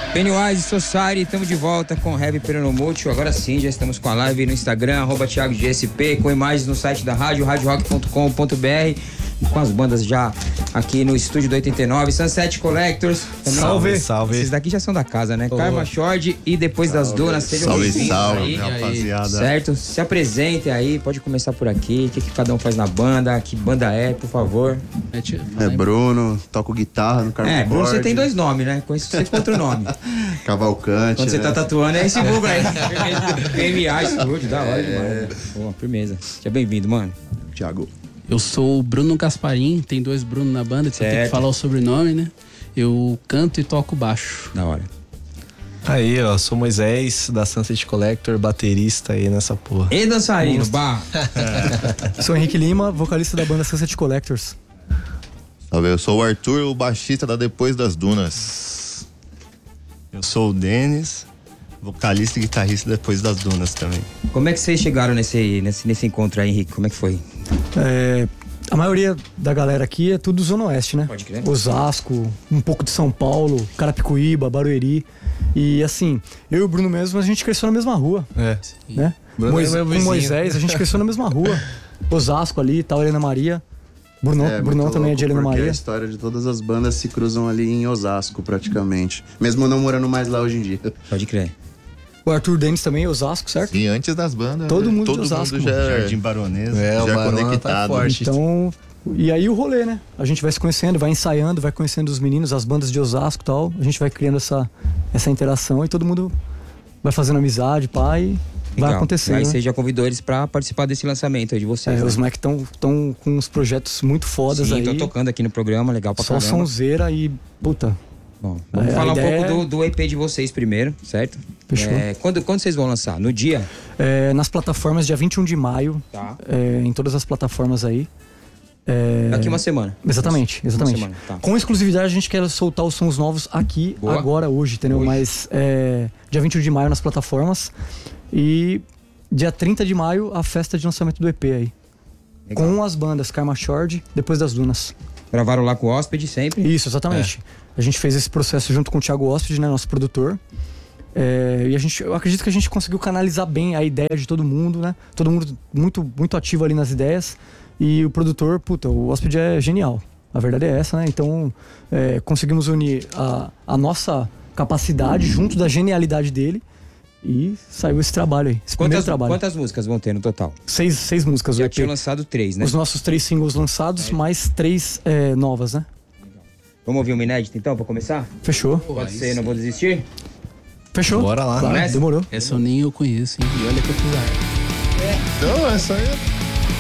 Pennywise Society, estamos de volta com Heavy Peronomútil. Agora sim, já estamos com a live no Instagram, @ThiagoGSP, com imagens no site da rádio, radiorock.com.br, e com as bandas já aqui no estúdio do 89, Sunset Collectors. Também. Salve, salve. Esses daqui já são da casa, né? Karma Short e Depois das Dunas. Salve, salve, rapaziada. Certo? Se apresentem aí, pode começar por aqui. O que cada um faz na banda? Que banda é, por favor? É Bruno, toco guitarra no Karma Short. Bruno, você tem 2 nomes, né? Conheço você com outro nome. Cavalcante. Quando você tá tatuando, é esse vulgo aí. PMA Studio, da hora demais. Pô, firmeza. Seja bem-vindo, mano. Thiago. Eu sou o Bruno Gasparim, tem 2 Bruno na banda, então tem que falar o sobrenome, né? Eu canto e toco baixo. Da hora. Aí, ó, sou Moisés, da Sunset Collector, baterista aí nessa porra. E dançarino, bah. Sou Henrique Lima, vocalista da banda Sunset Collectors. Salve, eu sou o Arthur, o baixista da Depois das Dunas. Eu sou o Denis, vocalista e guitarrista Depois das Dunas também. Como é que vocês chegaram nesse encontro aí, Henrique? Como é que foi? A maioria da galera aqui é tudo Zona Oeste, né? Pode crer. Osasco, um pouco de São Paulo, Carapicuíba, Barueri. E assim, eu e o Bruno mesmo, a gente cresceu na mesma rua. Né? Com Moisés, a gente cresceu na mesma rua. Osasco ali, tal, Helena Maria. Brunão também é de Helena Maria. A história de todas as bandas se cruzam ali em Osasco, praticamente. Mesmo não morando mais lá hoje em dia. Pode crer. O Arthur Denis também é Osasco, certo? E antes das bandas, Todo mundo de Osasco, já Jardim Baronesa. já o Barona conectado. tá forte. Então, e aí o rolê, né? A gente vai se conhecendo, vai ensaiando, vai conhecendo os meninos, as bandas de Osasco e tal. A gente vai criando essa interação e todo mundo vai fazendo amizade, pai. Vai acontecendo. Aí né? você já convidou eles pra participar desse lançamento aí de vocês. Os moleques estão com uns projetos muito fodas. Sim, aí. estão tocando aqui no programa, legal pra Só caramba. sonzeira e, puta. Bom, vamos falar um pouco do EP de vocês primeiro, certo? Fechou. Quando vocês vão lançar? No dia? Nas plataformas, dia 21 de maio. Tá. Em todas as plataformas aí. Daqui uma semana. Exatamente. Uma semana, tá. Com exclusividade, a gente quer soltar os sons novos aqui, Boa. agora, hoje, entendeu? Hoje. Mas dia 21 de maio nas plataformas. E dia 30 de maio, a festa de lançamento do EP aí. Legal. Com as bandas Karma Short, Depois das Dunas. Gravaram lá com o Hóspede sempre? Isso, exatamente. A gente fez esse processo junto com o Thiago Hóspede, né, nosso produtor. E eu acredito que a gente conseguiu canalizar bem a ideia de todo mundo, né? Todo mundo muito, muito ativo ali nas ideias. E o produtor, o Hóspede é genial. A verdade é essa, né? Então, conseguimos unir a nossa capacidade junto da genialidade dele. E saiu esse trabalho aí, primeiro trabalho. Quantas músicas vão ter no total? Seis músicas. Já tinham lançado 3, né? Os nossos 3 singles lançados, mais 3 novas, né? Vamos ouvir uma inédita então, pra começar? Fechou. Pode ser, Não Vou Desistir? Fechou. Bora lá. Claro, demorou. Essa eu nem eu conheço, hein? E olha que eu fiz a arte. Então, essa aí